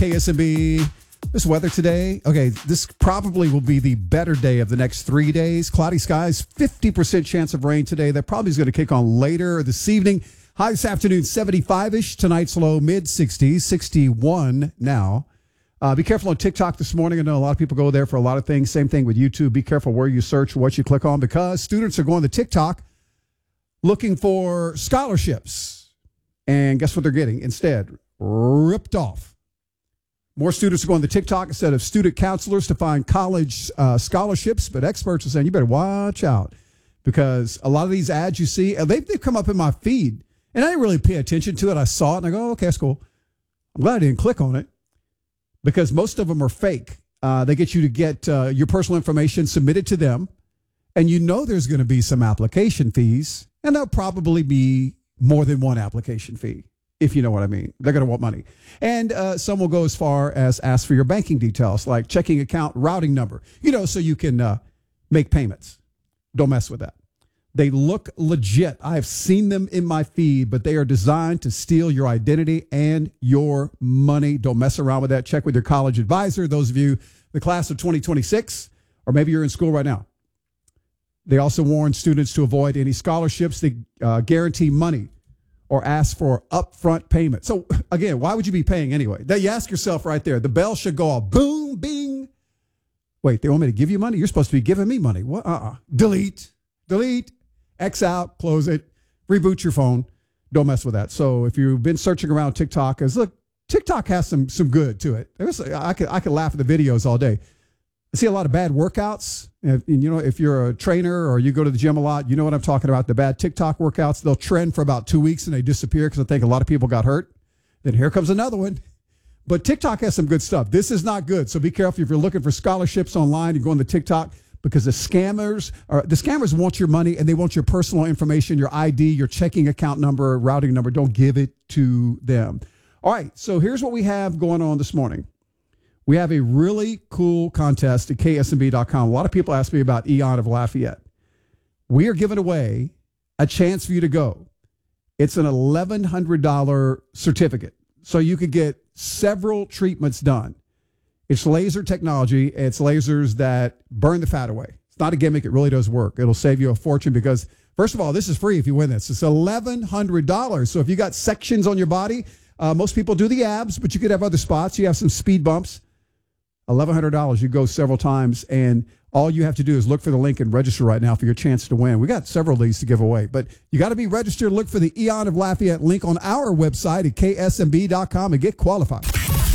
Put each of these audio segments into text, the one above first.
KSMB. This weather today, okay, this probably will be the better day of the next 3 days. Cloudy skies, 50% chance of rain today. That probably is going to kick on later this evening. High this afternoon, 75-ish. Tonight's low, mid-60s, 61 now. Be careful on TikTok this morning. I know a lot of people go there for a lot of things. Same thing with YouTube. Be careful where you search, what you click on, because students are going to TikTok looking for scholarships. And guess what they're getting instead? Ripped off. More students are going to TikTok instead of student counselors to find college scholarships. But experts are saying you better watch out because a lot of these ads you see, they've come up in my feed. And I didn't really pay attention to it. I saw it and I go, okay, that's cool. I'm glad I didn't click on it because most of them are fake. They get you to get your personal information submitted to them. And you know there's going to be some application fees. And there'll probably be more than one application fee, if you know what I mean. They're going to want money. And some will go as far as ask for your banking details, like checking account routing number, so you can make payments. Don't mess with that. They look legit. I have seen them in my feed, but they are designed to steal your identity and your money. Don't mess around with that. Check with your college advisor. Those of you, the class of 2026, or maybe you're in school right now. They also warn students to avoid any scholarships that guarantee money or ask for upfront payment. So, again, why would you be paying anyway? You ask yourself right there. The bell should go off. Boom, bing. Wait, they want me to give you money? You're supposed to be giving me money. What? Delete. X out. Close it. Reboot your phone. Don't mess with that. So if you've been searching around TikTok, look, TikTok has some good to it. I could laugh at the videos all day. I see a lot of bad workouts. If you're a trainer or you go to the gym a lot, you know what I'm talking about. The bad TikTok workouts, they'll trend for about 2 weeks and they disappear because I think a lot of people got hurt. Then here comes another one. But TikTok has some good stuff. This is not good. So be careful if you're looking for scholarships online. You go on the TikTok because the scammers want your money and they want your personal information, your ID, your checking account number, routing number. Don't give it to them. All right. So here's what we have going on this morning. We have a really cool contest at ksmb.com. A lot of people ask me about Eon of Lafayette. We are giving away a chance for you to go. It's an $1,100 certificate. So you could get several treatments done. It's laser technology. It's lasers that burn the fat away. It's not a gimmick. It really does work. It'll save you a fortune because, first of all, this is free if you win this. It's $1,100. So if you got sections on your body, most people do the abs, but you could have other spots. You have some speed bumps. $1,100. You go several times, and all you have to do is look for the link and register right now for your chance to win. We got several of these to give away, but you got to be registered. Look for the Eon of Lafayette link on our website at ksmb.com and get qualified.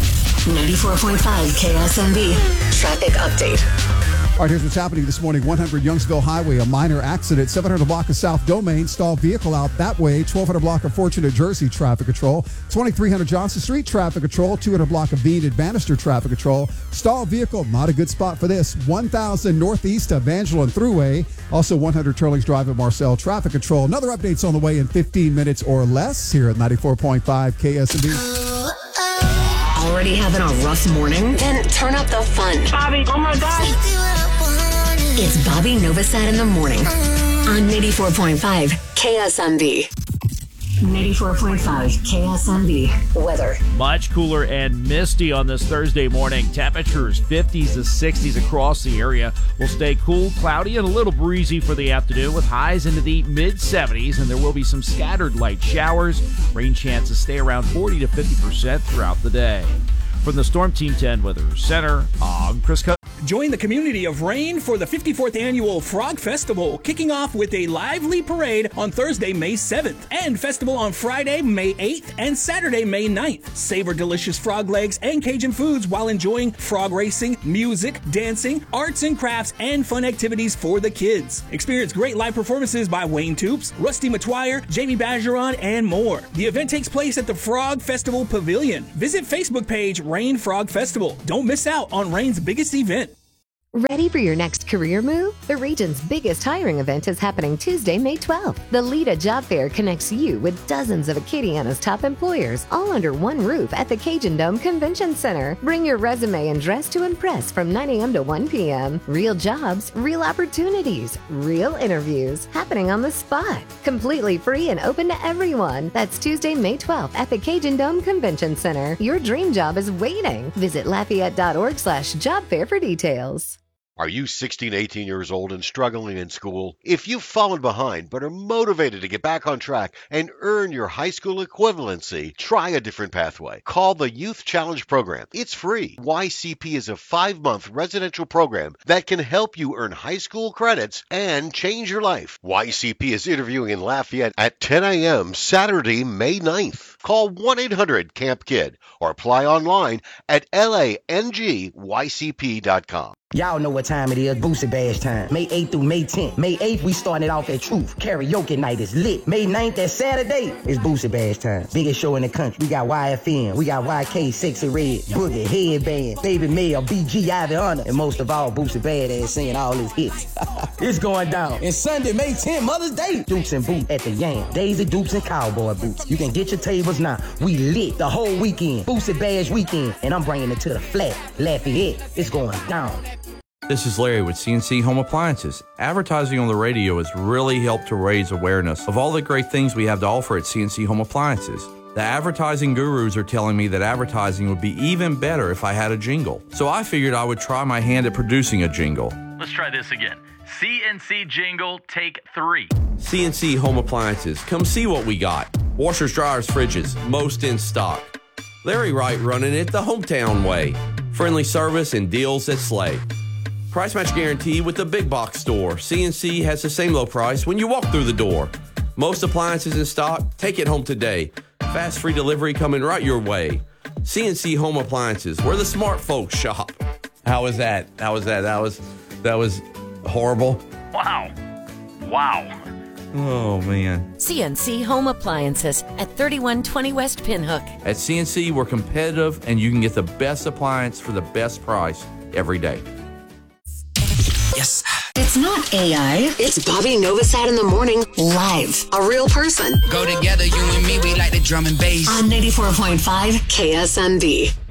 94.5 KSMB traffic update. All right, here's what's happening this morning. 100 Youngsville Highway, a minor accident. 700 block of South Domain, stalled vehicle out that way. 1200 block of Fortunate Jersey, traffic control. 2300 Johnson Street, traffic control. 200 block of Bean and Bannister, traffic control. Stalled vehicle, not a good spot for this. 1000 northeast of Evangeline Thruway. Also 100 Turlings Drive at Marcel, traffic control. Another update's on the way in 15 minutes or less here at 94.5 KSMB. Already having a rough morning? Then turn up the fun. Bobby, oh my gosh. It's Bobby Novosad in the morning on 94.5 KSMB. 94.5 KSMB weather. Much cooler and misty on this Thursday morning. Temperatures 50s to 60s across the area. Will stay cool, cloudy, and a little breezy for the afternoon with highs into the mid-70s, and there will be some scattered light showers. Rain chances stay around 40 to 50% throughout the day. From the Storm Team 10 Weather Center, I'm Chris Cup. Join the community of Rain for the 54th Annual Frog Festival, kicking off with a lively parade on Thursday, May 7th, and festival on Friday, May 8th, and Saturday, May 9th. Savor delicious frog legs and Cajun foods while enjoying frog racing, music, dancing, arts and crafts, and fun activities for the kids. Experience great live performances by Wayne Toops, Rusty Matwire, Jamie Bajeron, and more. The event takes place at the Frog Festival Pavilion. Visit Facebook page Rain Frog Festival. Don't miss out on Rain's biggest event. Ready for your next career move? The region's biggest hiring event is happening Tuesday, May 12th. The Lita Job Fair connects you with dozens of Acadiana's top employers, all under one roof at the Cajun Dome Convention Center. Bring your resume and dress to impress from 9 a.m. to 1 p.m. Real jobs, real opportunities, real interviews happening on the spot. Completely free and open to everyone. That's Tuesday, May 12th at the Cajun Dome Convention Center. Your dream job is waiting. Visit Lafayette.org/job fair for details. Are you 16, 18 years old and struggling in school? If you've fallen behind but are motivated to get back on track and earn your high school equivalency, try a different pathway. Call the Youth Challenge Program. It's free. YCP is a 5-month residential program that can help you earn high school credits and change your life. YCP is interviewing in Lafayette at 10 a.m. Saturday, May 9th. Call 1-800-CAMP-KID or apply online at langYCP.com. Y'all know what time it is, Boosie Bash time. May 8th through May 10th. May 8th, we starting it off at Truth. Karaoke night is lit. May 9th, that Saturday, is Boosie Bash time. Biggest show in the country. We got YFN, we got YK, Sexy Red, Boogie, Headband, Baby Mail, BG, Ivy Hunter, and most of all, Boosie Badass singing all his hits. It's going down. And Sunday, May 10th, Mother's Day, Dukes and Boots at the Yam. Daisy Dukes and Cowboy Boots. You can get your tables now. We lit the whole weekend. Boosie Bash weekend. And I'm bringing it to the flat. Lafayette. It's going down. This is Larry with CNC Home Appliances. Advertising on the radio has really helped to raise awareness of all the great things we have to offer at CNC Home Appliances. The advertising gurus are telling me that advertising would be even better if I had a jingle. So I figured I would try my hand at producing a jingle. Let's try this again. CNC jingle, take 3. CNC Home Appliances. Come see what we got. Washers, dryers, fridges, most in stock. Larry Wright running it the hometown way. Friendly service and deals that slay. Price match guarantee with the big box store. CNC has the same low price when you walk through the door. Most appliances in stock. Take it home today. Fast free delivery coming right your way. CNC Home Appliances, where the smart folks shop. How was that? That was horrible. Wow. Oh, man. CNC Home Appliances at 3120 West Pinhook. At CNC, we're competitive, and you can get the best appliance for the best price every day. Yes. It's not AI. It's Bobby Novosad in the morning, live. A real person. Go together, you and me, we like the drum and bass. On 94.5 KSND.